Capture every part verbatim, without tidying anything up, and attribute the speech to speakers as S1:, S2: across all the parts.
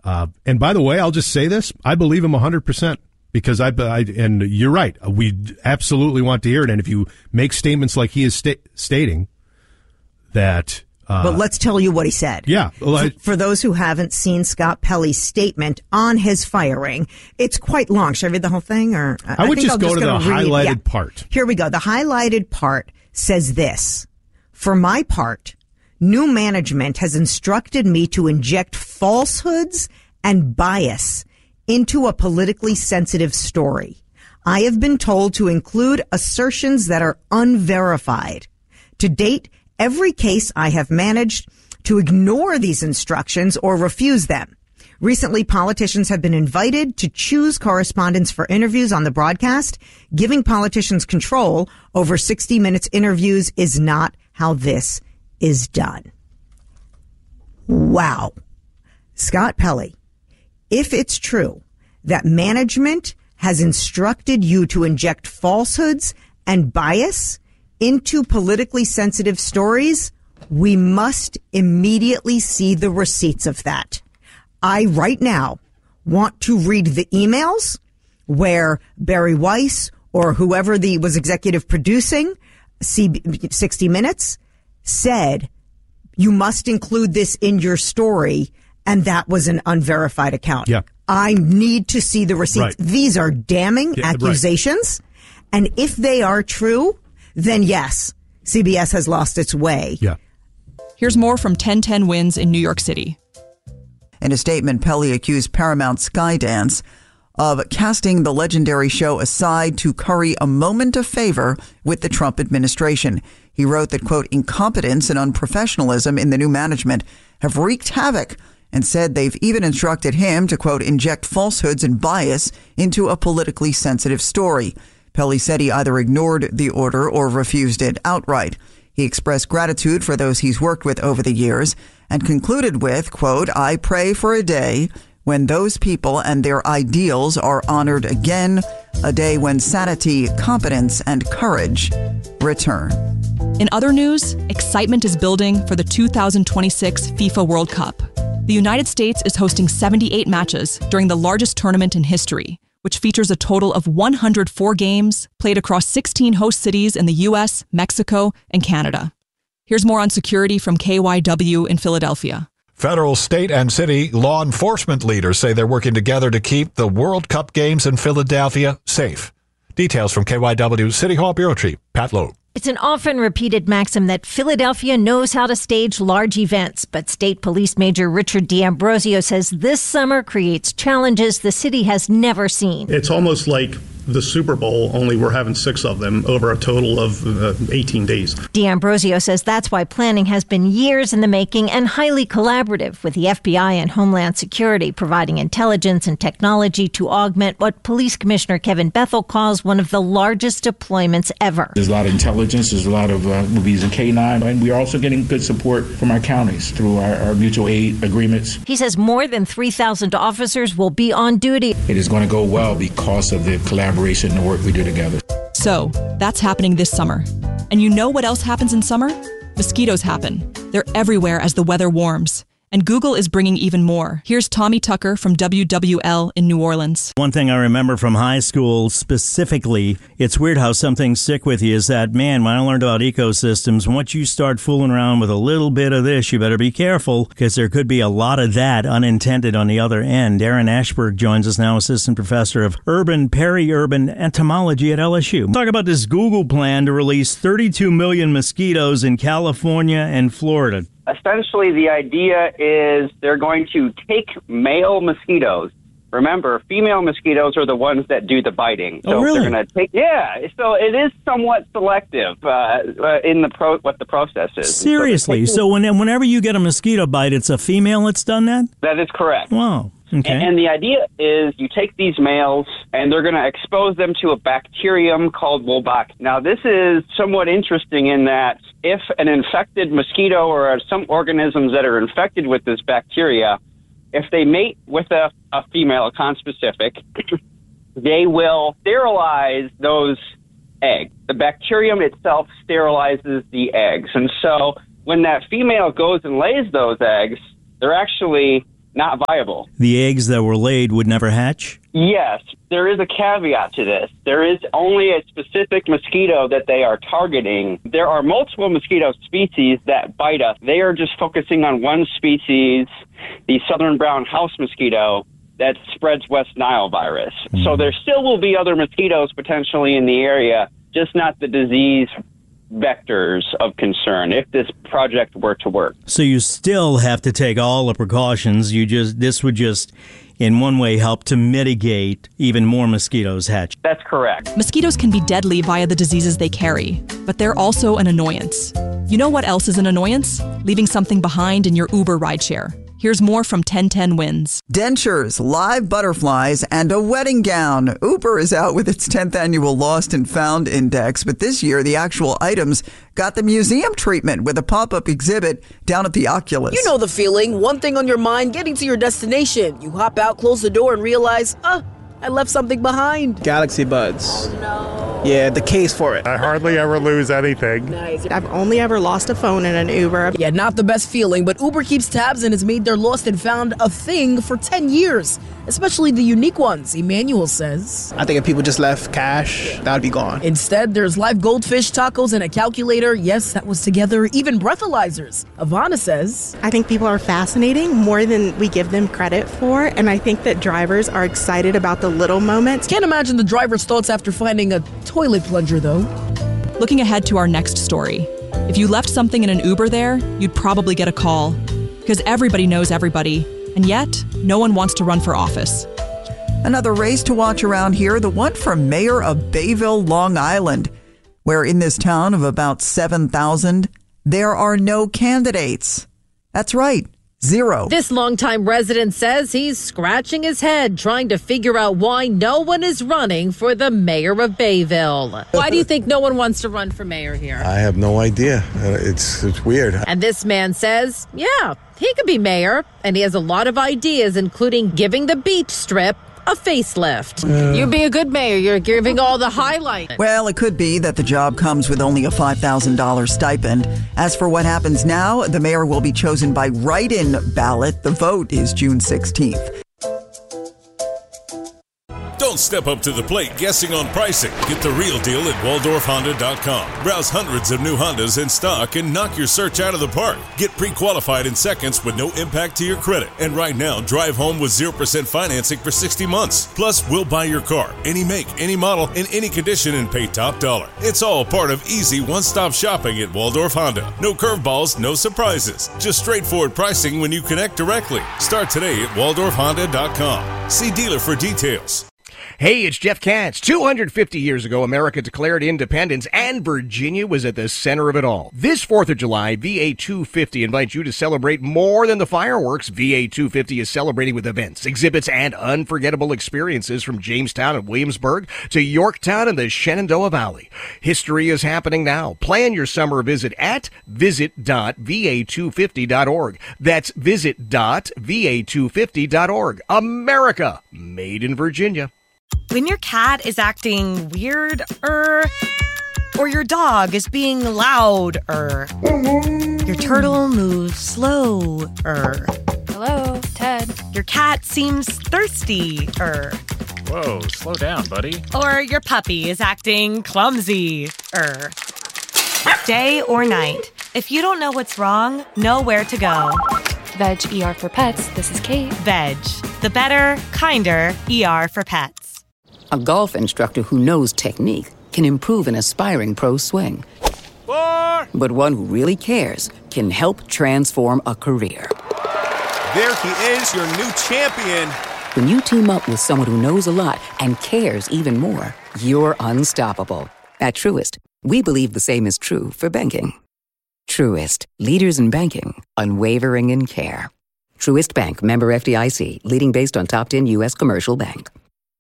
S1: Uh, and by the way, I'll just say this. I believe him one hundred percent because I, I and you're right. We absolutely want to hear it. And if you make statements like he is sta- stating that. Uh,
S2: but let's tell you what he said.
S1: Yeah. Well, I,
S2: For those who haven't seen Scott Pelley's statement on his firing, it's quite long. Should I read the whole thing? Or
S1: I, I would just go to the read. highlighted yeah. part.
S2: Here we go. The highlighted part says this. For my part, new management has instructed me to inject falsehoods and bias into a politically sensitive story. I have been told to include assertions that are unverified. To date, every case I have managed to ignore these instructions or refuse them. Recently, politicians have been invited to choose correspondents for interviews on the broadcast. Giving politicians control over sixty minutes interviews is not how this is done. Wow. Scott Pelley, if it's true that management has instructed you to inject falsehoods and bias into politically sensitive stories, we must immediately see the receipts of that. I, right now, want to read the emails where Barry Weiss or whoever the was executive producing sixty minutes said, you must include this in your story, and that was an unverified account.
S1: Yeah.
S2: I need to see the receipts.
S1: Right.
S2: These are damning yeah, accusations, right. And if they are true, then yes, C B S has lost its way.
S1: Yeah.
S3: Here's more from ten ten Wins in New York City.
S4: In a statement, Pelley accused Paramount Skydance of casting the legendary show aside to curry a moment of favor with the Trump administration. He wrote that, quote, incompetence and unprofessionalism in the new management have wreaked havoc, and said they've even instructed him to, quote, inject falsehoods and bias into a politically sensitive story. Pelley said he either ignored the order or refused it outright. He expressed gratitude for those he's worked with over the years and concluded with, quote, I pray for a day when those people and their ideals are honored again, a day when sanity, competence, and courage return.
S3: In other news, excitement is building for the two thousand twenty-six FIFA World Cup. The United States is hosting seventy-eight matches during the largest tournament in history, which features a total of one hundred four games played across sixteen host cities in the U S, Mexico, and Canada. Here's more on security from K Y W in Philadelphia.
S5: Federal, state, and city law enforcement leaders say they're working together to keep the World Cup games in Philadelphia safe. Details from K Y W City Hall Bureau Chief Pat Loeb.
S6: It's an often repeated maxim that Philadelphia knows how to stage large events, but State Police Major Richard D'Ambrosio says this summer creates challenges the city has never seen.
S7: It's almost like the Super Bowl, only we're having six of them over a total of uh, eighteen days.
S6: D'Ambrosio says that's why planning has been years in the making and highly collaborative, with the F B I and Homeland Security providing intelligence and technology to augment what Police Commissioner Kevin Bethel calls one of the largest deployments ever.
S8: There's a lot of intelligence, there's a lot of uh, movies in K nine, and we're also getting good support from our counties through our, our mutual aid agreements.
S6: He says more than three thousand officers will be on duty.
S8: It is going to go well because of the collaboration and the work we do together.
S3: So, that's happening this summer. And you know what else happens in summer? Mosquitoes happen. They're everywhere as the weather warms. And Google is bringing even more. Here's Tommy Tucker from W W L in New Orleans.
S9: One thing I remember from high school specifically, it's weird how some things stick with you, is that, man, when I learned about ecosystems, once you start fooling around with a little bit of this, you better be careful, because there could be a lot of that unintended on the other end. Darren Ashberg joins us now, assistant professor of urban, peri-urban entomology at L S U. Talk about this Google plan to release thirty-two million mosquitoes in California and Florida.
S10: Essentially, the idea is they're going to take male mosquitoes. Remember, female mosquitoes are the ones that do the biting. So
S9: oh, really?
S10: They're going to take, yeah. So it is somewhat selective uh, uh, in the pro, what the process is.
S9: Seriously. So, so when, whenever you get a mosquito bite, it's a female that's done that?
S10: That is correct.
S9: Wow. Okay.
S10: And, and the idea is you take these males and they're going to expose them to a bacterium called Wolbachia. Now, this is somewhat interesting in that if an infected mosquito or some organisms that are infected with this bacteria, if they mate with a, a female, a conspecific, they will sterilize those eggs. The bacterium itself sterilizes the eggs. And so when that female goes and lays those eggs, they're actually not viable.
S9: The eggs that were laid would never hatch?
S10: Yes, there is a caveat to this. There is only a specific mosquito that they are targeting. There are multiple mosquito species that bite us. They are just focusing on one species, the southern brown house mosquito, that spreads West Nile virus. Mm. So there still will be other mosquitoes potentially in the area, just not the disease vectors of concern if this project were to work.
S9: So you still have to take all the precautions. You just this would just in one way help to mitigate even more mosquitoes hatching.
S10: That's correct.
S3: Mosquitoes can be deadly via the diseases they carry, but they're also an annoyance. You know what else is an annoyance? Leaving something behind in your Uber rideshare. Here's more from ten ten Wins.
S4: Dentures, live butterflies, and a wedding gown. Uber is out with its tenth annual Lost and Found Index, but this year the actual items got the museum treatment with a pop-up exhibit down at the Oculus.
S11: You know the feeling. One thing on your mind, getting to your destination. You hop out, close the door, and realize, ah, I left something behind.
S12: Galaxy Buds.
S11: Oh, no.
S12: Yeah, the case for it.
S13: I hardly ever lose anything.
S11: Nice.
S14: I've only ever lost a phone in an Uber.
S11: Yeah, not the best feeling, but Uber keeps tabs and has made their Lost and Found a thing for ten years. Especially the unique ones, Emmanuel says.
S12: I think if people just left cash, that would be gone.
S11: Instead, there's live goldfish, tacos, and a calculator. Yes, that was together. Even breathalyzers. Ivana says.
S14: I think people are fascinating more than we give them credit for, and I think that drivers are excited about the little moments.
S11: Can't imagine the driver's thoughts after finding a toilet plunger, though.
S3: Looking ahead to our next story. If you left something in an Uber there, you'd probably get a call. Because everybody knows everybody. And yet, no one wants to run for office.
S4: Another race to watch around here, the one for mayor of Bayville, Long Island, where in this town of about seven thousand, there are no candidates. That's right, zero.
S15: This longtime resident says he's scratching his head trying to figure out why no one is running for the mayor of Bayville. Why do you think no one wants to run for mayor here?
S16: I have no idea. Uh, it's it's weird.
S15: And this man says, yeah, he could be mayor, and he has a lot of ideas, including giving the beach strip a facelift. Uh, You'd be a good mayor. You're giving all the highlights.
S4: Well, it could be that the job comes with only a five thousand dollars stipend. As for what happens now, the mayor will be chosen by write-in ballot. The vote is June sixteenth.
S17: Don't step up to the plate guessing on pricing. Get the real deal at Waldorf Honda dot com. Browse hundreds of new Hondas in stock and knock your search out of the park. Get pre-qualified in seconds with no impact to your credit. And right now, drive home with zero percent financing for sixty months. Plus, we'll buy your car, any make, any model, in any condition, and pay top dollar. It's all part of easy one-stop shopping at Waldorf Honda. No curveballs, no surprises. Just straightforward pricing when you connect directly. Start today at Waldorf Honda dot com. See dealer for details.
S18: Hey, it's Jeff Katz. two hundred fifty years ago, America declared independence, and Virginia was at the center of it all. This fourth of July, V A two fifty invites you to celebrate more than the fireworks. V A two fifty is celebrating with events, exhibits, and unforgettable experiences from Jamestown and Williamsburg to Yorktown and the Shenandoah Valley. History is happening now. Plan your summer visit at visit dot v a two fifty dot org. That's visit dot v a two fifty dot org. America, made in Virginia.
S19: When your cat is acting weird-er, or your dog is being loud-er, your turtle moves slow-er.
S20: Hello, Ted.
S19: Your cat seems thirsty-er.
S21: Whoa, slow down, buddy.
S19: Or your puppy is acting clumsy-er. Day or night, if you don't know what's wrong, know where to go.
S20: Veg E R for Pets, this is Kate.
S19: Veg, the better, kinder E R for pets.
S22: A golf instructor who knows technique can improve an aspiring pro's swing. Four. But one who really cares can help transform a career.
S23: There he is, your new champion.
S22: When you team up with someone who knows a lot and cares even more, you're unstoppable. At Truist, we believe the same is true for banking. Truist, leaders in banking, unwavering in care. Truist Bank, member F D I C, leading based on top ten U S commercial bank.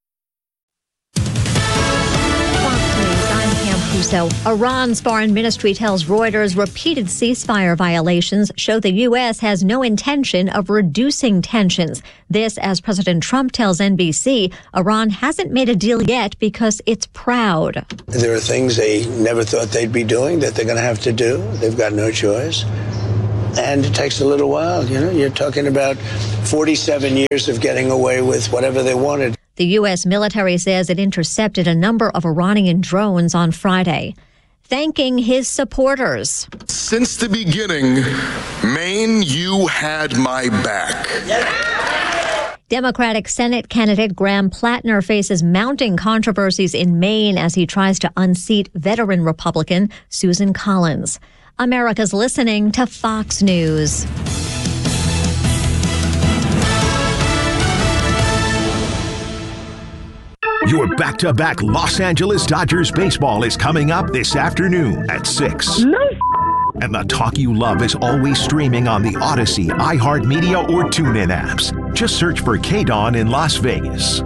S6: So, Iran's foreign ministry tells Reuters repeated ceasefire violations show the U S has no intention of reducing tensions. This, as President Trump tells N B C, Iran hasn't made a deal yet because it's proud.
S24: There are things they never thought they'd be doing that they're going to have to do. They've got no choice.
S1: and it takes a little while. You know, you're talking about forty-seven years of getting away with whatever they wanted.
S6: The U S military says it intercepted a number of Iranian drones on Friday, thanking his supporters.
S2: Since the beginning, Maine, you had my back.
S6: Democratic Senate candidate Graham Plattner faces mounting controversies in Maine as he tries to unseat veteran Republican Susan Collins. America's listening to Fox News.
S5: Your back-to-back Los Angeles Dodgers baseball is coming up this afternoon at six.
S24: No.
S5: And the talk you love is always streaming on the Odyssey, iHeartMedia, or TuneIn apps. Just search for K-Dawn in Las Vegas.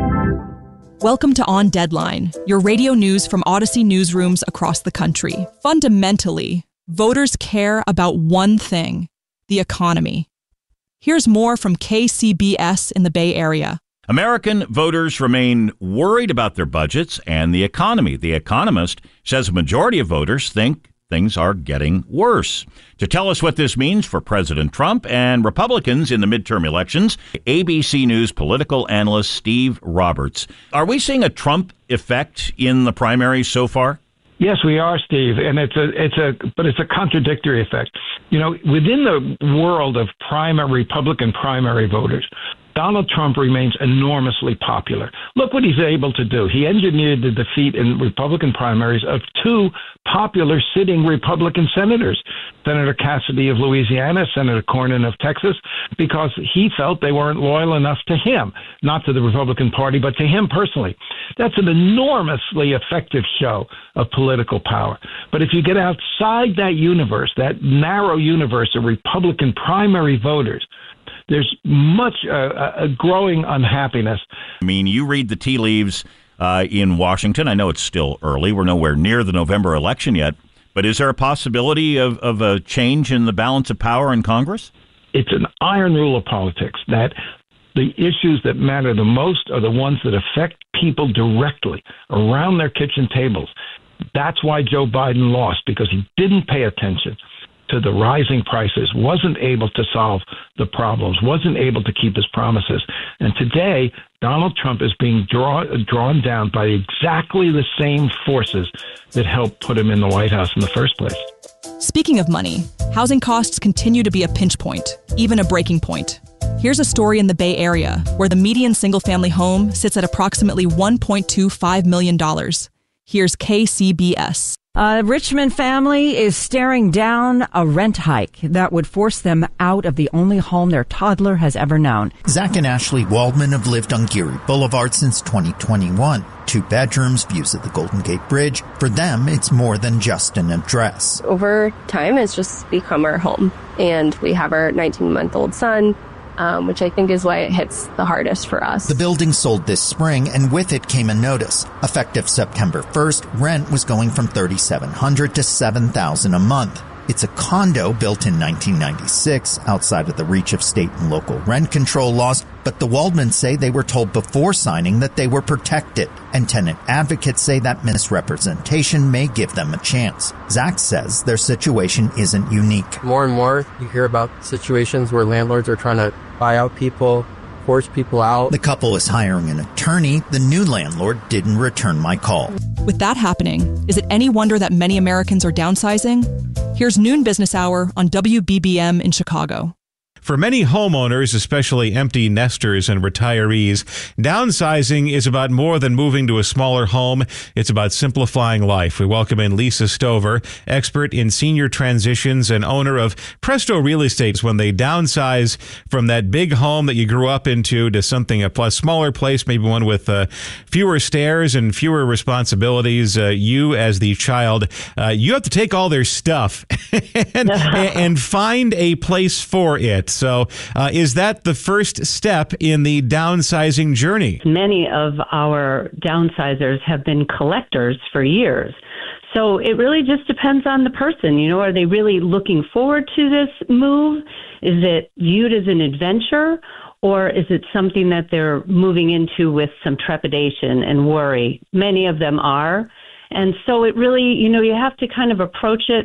S3: Welcome to On Deadline, your radio news from Odyssey newsrooms across the country. Fundamentally, voters care about one thing, the economy. Here's more from K C B S in the Bay Area.
S25: American voters remain worried about their budgets and the economy. The Economist says a majority of voters think things are getting worse. To tell us what this means for President Trump and Republicans in the midterm elections, A B C News political analyst Steve Roberts. Are we seeing a Trump effect in the primaries so far?
S26: Yes, we are, Steve, and it's a it's a but it's a contradictory effect. You know, within the world of primary Republican primary voters, Donald Trump remains enormously popular. Look what he's able to do. He engineered the defeat in Republican primaries of two popular sitting Republican senators, Senator Cassidy of Louisiana, Senator Cornyn of Texas, because he felt they weren't loyal enough to him, not to the Republican Party, but to him personally. That's an enormously effective show of political power. But if you get outside that universe, that narrow universe of Republican primary voters, there's much uh, a growing unhappiness.
S25: I mean, you read the tea leaves uh, in Washington. I know it's still early. We're nowhere near the November election yet. But is there a possibility of, of a change in the balance of power in Congress?
S26: It's an iron rule of politics that the issues that matter the most are the ones that affect people directly around their kitchen tables. That's why Joe Biden lost, because he didn't pay attention to the rising prices, wasn't able to solve the problems, wasn't able to keep his promises. And today, Donald Trump is being draw, drawn down by exactly the same forces that helped put him in the White House in the first place.
S3: Speaking of money, housing costs continue to be a pinch point, even a breaking point. Here's a story in the Bay Area where the median single-family home sits at approximately one point two five million dollars. Here's K C B S.
S27: A Richmond family is staring down a rent hike that would force them out of the only home their toddler has ever known.
S28: Zach and Ashley Waldman have lived on Geary Boulevard since twenty twenty-one. Two bedrooms, views of the Golden Gate Bridge. For them, it's more than just an address.
S29: Over time, it's just become our home. And we have our nineteen-month-old son, Um, which I think is why it hits the hardest for us.
S28: The building sold this spring, and with it came a notice. Effective September first, rent was going from thirty-seven hundred dollars to seven thousand dollars a month. It's a condo built in nineteen ninety-six, outside of the reach of state and local rent control laws, but the Waldmans say they were told before signing that they were protected, and tenant advocates say that misrepresentation may give them a chance. Zach says their situation isn't unique.
S30: More and more, you hear about situations where landlords are trying to buy out people, force people out.
S28: The couple is hiring an attorney. The new landlord didn't return my call.
S3: With that happening, is it any wonder that many Americans are downsizing? Here's Noon Business Hour on W B B M in Chicago.
S31: For many homeowners, especially empty nesters and retirees, downsizing is about more than moving to a smaller home. It's about simplifying life. We welcome in Lisa Stover, expert in senior transitions and owner of Presto Real Estate. When they downsize from that big home that you grew up into to something, a plus smaller place, maybe one with uh, fewer stairs and fewer responsibilities, uh, you as the child, uh, you have to take all their stuff and, and find a place for it. So uh, is that the first step in the downsizing journey?
S32: Many of our downsizers have been collectors for years. So it really just depends on the person. You know, are they really looking forward to this move? Is it viewed as an adventure? Or is it something that they're moving into with some trepidation and worry? Many of them are. And so it really, you know, you have to kind of approach it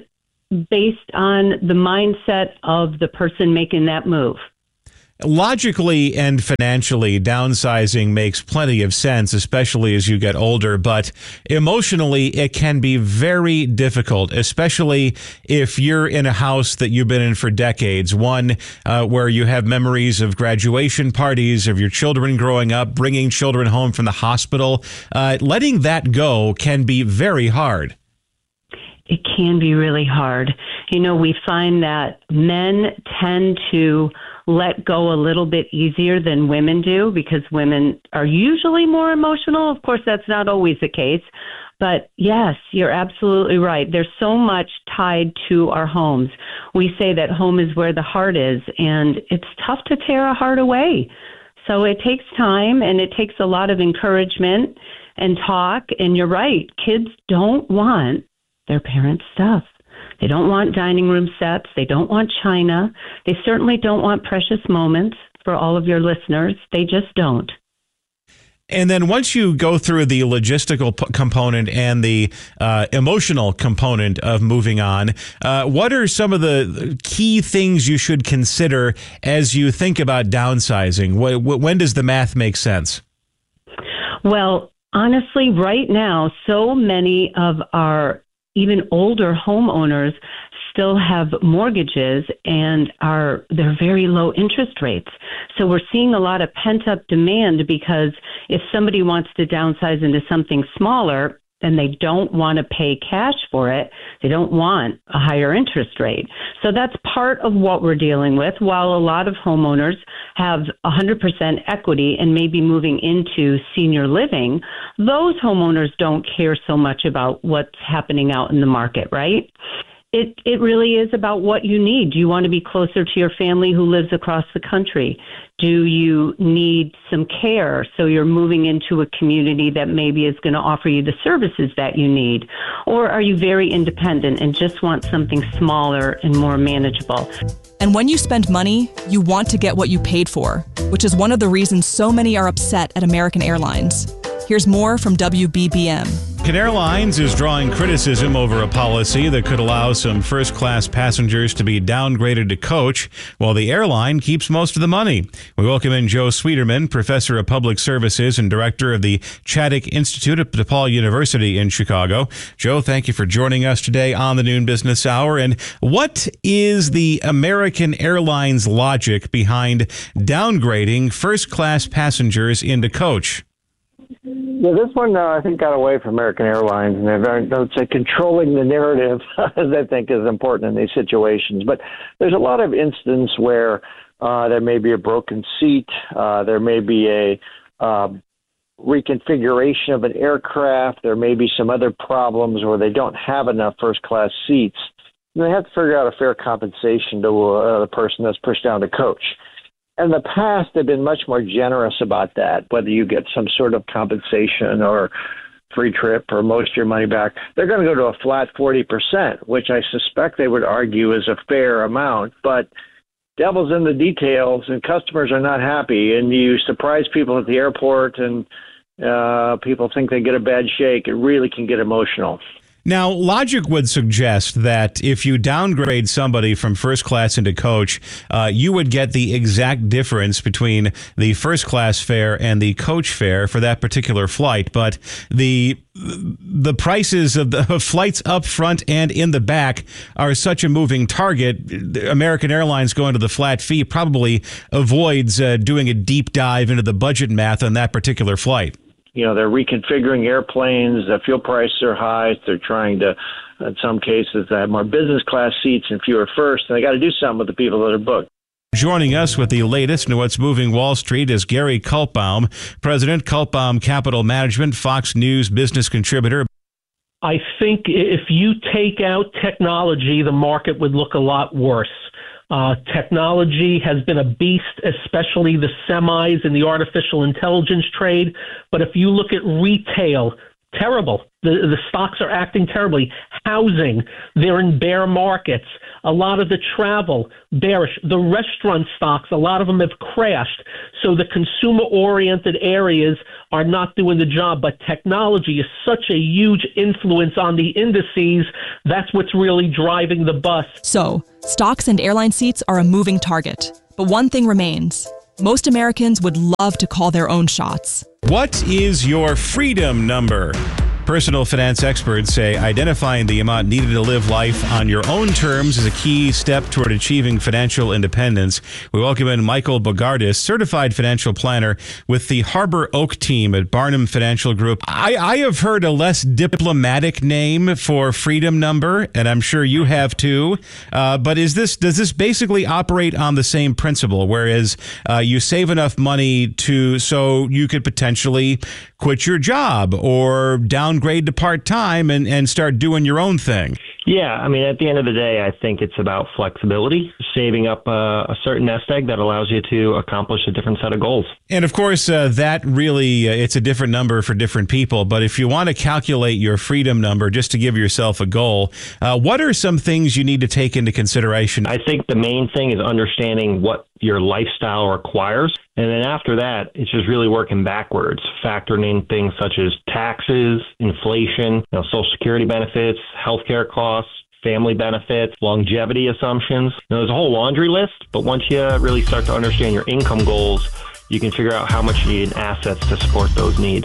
S32: based on the mindset of the person making that move.
S31: Logically and financially, downsizing makes plenty of sense, especially as you get older, but emotionally, it can be very difficult, especially if you're in a house that you've been in for decades, one uh, where you have memories of graduation parties, of your children growing up, bringing children home from the hospital. Uh, letting that go can be very hard.
S32: It can be really hard. You know, we find that men tend to let go a little bit easier than women do because women are usually more emotional. Of course, that's not always the case. But yes, you're absolutely right. There's so much tied to our homes. We say that home is where the heart is, and it's tough to tear a heart away. So it takes time, and it takes a lot of encouragement and talk. And you're right, kids don't want their parents' stuff. They don't want dining room sets. They don't want china. They certainly don't want precious moments for all of your listeners. They just don't.
S31: And then once you go through the logistical p- component and the uh, emotional component of moving on, uh, what are some of the key things you should consider as you think about downsizing? W- w- when does the math make sense?
S32: Well, honestly, right now, so many of our even older homeowners still have mortgages and are they're very low interest rates. So we're seeing a lot of pent up demand because if somebody wants to downsize into something smaller and they don't want to pay cash for it, they don't want a higher interest rate. So that's part of what we're dealing with. While a lot of homeowners have one hundred percent equity and may be moving into senior living, those homeowners don't care so much about what's happening out in the market, right? It it really is about what you need. Do you want to be closer to your family who lives across the country? Do you need some care? So you're moving into a community that maybe is going to offer you the services that you need. Or are you very independent and just want something smaller and more manageable?
S3: And when you spend money, you want to get what you paid for, which is one of the reasons so many are upset at American Airlines. Here's more from W B B M.
S31: American Airlines is drawing criticism over a policy that could allow some first-class passengers to be downgraded to coach, while the airline keeps most of the money. We welcome in Joe Sweeterman, professor of public services and director of the Chaddick Institute at DePaul University in Chicago. Joe, thank you for joining us today on the Noon Business Hour. And what is the American Airlines logic behind downgrading first-class passengers into coach?
S4: Yeah, this one, uh, I think, got away from American Airlines, and they're very, I would say, controlling the narrative, as I think is important in these situations. But there's a lot of instances where uh, there may be a broken seat, uh, there may be a uh, reconfiguration of an aircraft, there may be some other problems where they don't have enough first-class seats, and they have to figure out a fair compensation to uh, the person that's pushed down to coach. In the past, they've been much more generous about that, whether you get some sort of compensation or free trip or most of your money back. They're going to go to a flat forty percent, which I suspect they would argue is a fair amount. But devil's in the details, and customers are not happy, and you surprise people at the airport, and uh, people think they get a bad shake. It really can get emotional.
S31: Now, logic would suggest that if you downgrade somebody from first class into coach, uh, you would get the exact difference between the first class fare and the coach fare for that particular flight. But the the prices of the of flights up front and in the back are such a moving target. American Airlines going to the flat fee probably avoids uh, doing a deep dive into the budget math on that particular flight.
S4: You know, they're reconfiguring airplanes. The fuel prices are high. They're trying to, in some cases, have more business class seats and fewer first. And they got to do something with the people that are booked.
S31: Joining us with the latest in what's moving Wall Street is Gary Kaltbaum, President, Kaltbaum Capital Management, Fox News business contributor.
S7: I think if you take out technology, the market would look a lot worse. Uh, technology has been a beast, especially the semis and the artificial intelligence trade. But if you look at retail, terrible. The, the stocks are acting terribly. Housing, they're in bear markets. A lot of the travel, bearish. The restaurant stocks, a lot of them have crashed. So the consumer-oriented areas are not doing the job. But technology is such a huge influence on the indices. That's what's really driving the bus.
S3: So, stocks and airline seats are a moving target. But one thing remains. Most Americans would love to call their own shots.
S31: What is your freedom number? Personal finance experts say identifying the amount needed to live life on your own terms is a key step toward achieving financial independence. We welcome in Michael Bogardus, certified financial planner with the Harbor Oak team at Barnum Financial Group. I, I have heard a less diplomatic name for freedom number, and I'm sure you have too. Uh, but is this does this basically operate on the same principle, whereas uh, you save enough money to so you could potentially quit your job or downgrade to part-time and, and start doing your own thing?
S8: Yeah, I mean, at the end of the day, I think it's about flexibility, saving up a, a certain nest egg that allows you to accomplish a different set of goals.
S31: And of course, uh, that really, uh, it's a different number for different people. But if you want to calculate your freedom number just to give yourself a goal, uh, what are some things you need to take into consideration?
S8: I think the main thing is understanding what your lifestyle requires. And then after that, it's just really working backwards, factoring in things such as taxes, inflation, you know, Social Security benefits, healthcare costs, family benefits, longevity assumptions. You know, there's a whole laundry list, but once you really start to understand your income goals, you can figure out how much you need in assets to support those needs.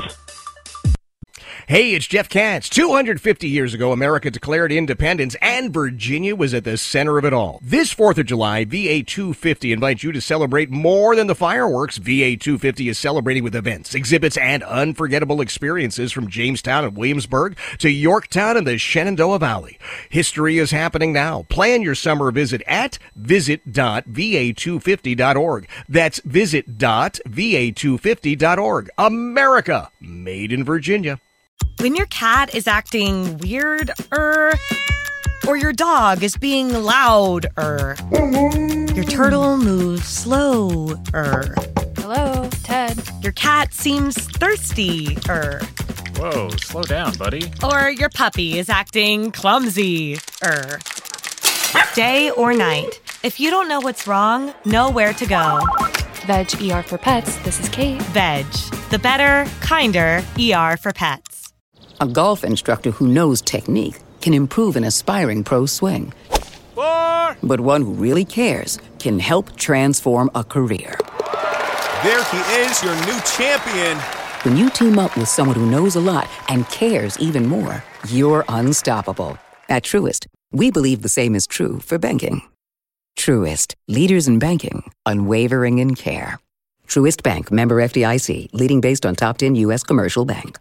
S9: Hey, it's Jeff Katz. two hundred fifty years ago, America declared independence, and Virginia was at the center of it all. This fourth of July, V A two fifty invites you to celebrate more than the fireworks. V A two fifty is celebrating with events, exhibits, and unforgettable experiences from Jamestown and Williamsburg to Yorktown and the Shenandoah Valley. History is happening now. Plan your summer visit at visit dot v a two fifty dot org. That's visit dot v a two fifty dot org. America, made in Virginia.
S19: When your cat is acting weird, er, or your dog is being loud, er, your turtle moves slow, er.
S20: Hello, Ted.
S19: Your cat seems thirsty, er.
S21: Whoa, slow down, buddy.
S19: Or your puppy is acting clumsy, er. Day or night, if you don't know what's wrong, know where to go.
S20: Veg E R for Pets, this is Kate.
S19: Veg, the better, kinder E R for pets.
S22: A golf instructor who knows technique can improve an aspiring pro's swing. Four. But one who really cares can help transform a career.
S23: There he is, your new champion.
S22: When you team up with someone who knows a lot and cares even more, you're unstoppable. At Truist, we believe the same is true for banking. Truist, leaders in banking, unwavering in care. Truist Bank, member F D I C, leading based on top ten U S commercial bank.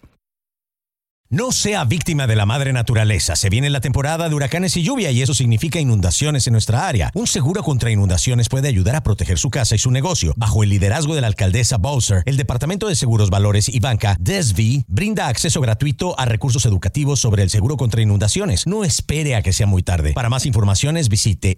S10: No sea víctima de la madre naturaleza. Se viene la temporada de huracanes y lluvia y eso significa inundaciones en nuestra área. Un seguro contra inundaciones puede ayudar a proteger su casa y su negocio. Bajo el liderazgo de la alcaldesa Bowser, el Departamento de Seguros, Valores y Banca, D S V, brinda acceso gratuito a recursos educativos sobre el seguro contra inundaciones. No espere a que sea muy tarde. Para más informaciones visite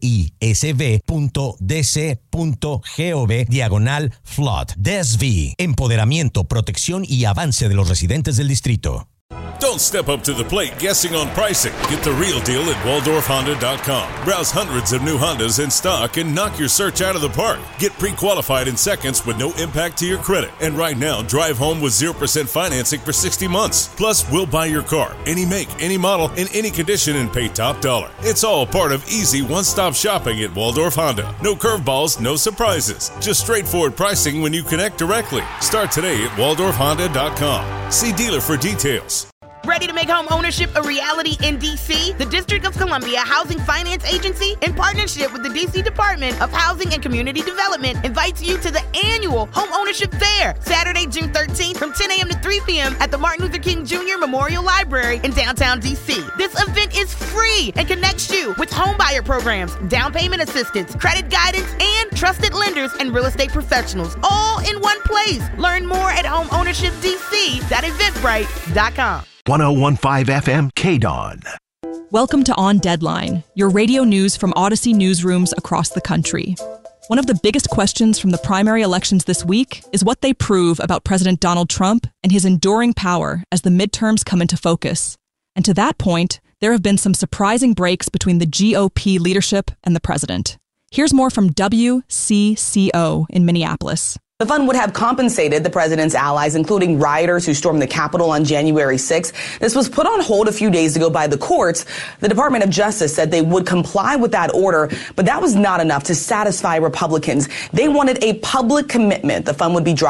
S10: disv.dc.gov diagonal flood. D S V, empoderamiento, protección y avance de los residentes del distrito.
S11: Don't step up to the plate guessing on pricing. Get the real deal at waldorf honda dot com. Browse hundreds of new Hondas in stock and knock your search out of the park. Get pre-qualified in seconds with no impact to your credit. And right now, drive home with zero percent financing for sixty months. Plus, we'll buy your car, any make, any model, in any condition and pay top dollar. It's all part of easy one-stop shopping at Waldorf Honda. No curveballs, no surprises. Just straightforward pricing when you connect directly. Start today at waldorf honda dot com. See dealer for details.
S12: Ready to make home ownership a reality in D C? The District of Columbia Housing Finance Agency, in partnership with the D C Department of Housing and Community Development, invites you to the annual Home Ownership Fair, Saturday, June thirteenth from ten a.m. to three p.m. at the Martin Luther King Junior Memorial Library in downtown D C. This event is free and connects you with homebuyer programs, down payment assistance, credit guidance, and trusted lenders and real estate professionals, all in one place. Learn more at home ownership d c dot eventbrite dot com.
S5: one oh one point five F M K D O N.
S3: Welcome to On Deadline, your radio news from Odyssey newsrooms across the country. One of the biggest questions from the primary elections this week is what they prove about President Donald Trump and his enduring power as the midterms come into focus. And to that point, there have been some surprising breaks between the G O P leadership and the president. Here's more from W C C O in Minneapolis.
S1: The fund would have compensated the president's allies, including rioters who stormed the Capitol on January sixth. This was put on hold a few days ago by the courts. The Department of Justice said they would comply with that order, but that was not enough to satisfy Republicans. They wanted a public commitment the fund would be dropped